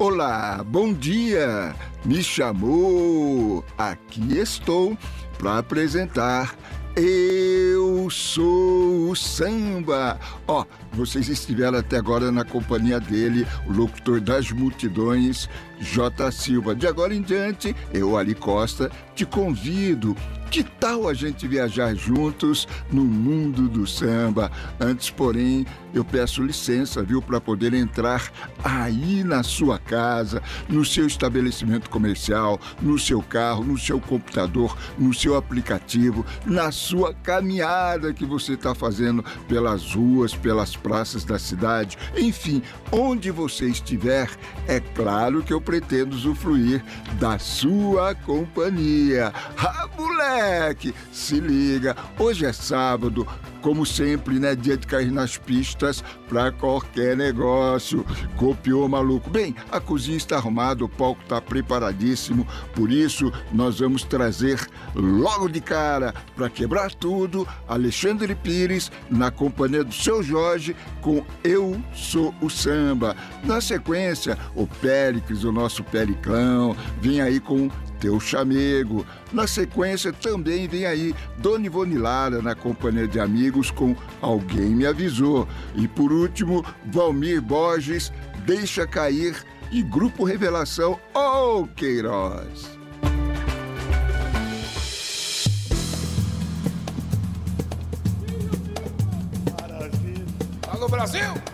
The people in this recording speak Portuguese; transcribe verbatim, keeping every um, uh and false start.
Olá, bom dia! Me chamou! Aqui estou para apresentar Eu Sou o Samba. Ó, vocês estiveram até agora na companhia dele, o locutor das multidões, J. Silva. De agora em diante, eu, Ali Costa, te convido. Que tal a gente viajar juntos no mundo do samba? Antes, porém, eu peço licença, viu, para poder entrar aí na sua casa, no seu estabelecimento comercial, no seu carro, no seu computador, no seu aplicativo, na sua caminhada que você está fazendo pelas ruas, pelas praças da cidade, enfim, onde você estiver, é claro que eu pretendo usufruir da sua companhia. Ah, moleque, se liga, hoje é sábado, como sempre, né, dia de cair nas pistas para qualquer negócio. Copiou, maluco? Bem, a cozinha está arrumada, o palco está preparadíssimo, por isso nós vamos trazer logo de cara, para quebrar tudo, Alexandre Pires na companhia do seu Jorge com Eu Sou o Samba. Na sequência, o Péricles, o nosso Periclão, vem aí com Teu Chamego. Na sequência também vem aí Dona Ivone Lara na companhia de amigos com Alguém Me Avisou. E por último, Valmir Borges, Deixa Cair e Grupo Revelação, Ô Queiroz. Maravilha. Alô, Brasil!